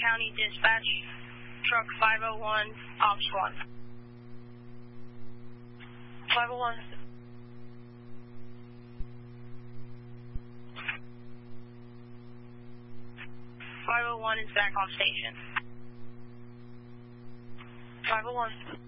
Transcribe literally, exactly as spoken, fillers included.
County Dispatch, truck five oh one, Ops one. five oh one. five oh one is back on station. five oh one.